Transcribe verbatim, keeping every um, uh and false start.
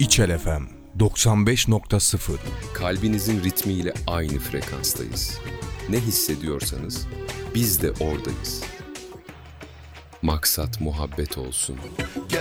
İçel F M doksan beş nokta sıfır. Kalbinizin ritmiyle aynı frekanstayız. Ne hissediyorsanız biz de oradayız. Maksat muhabbet olsun.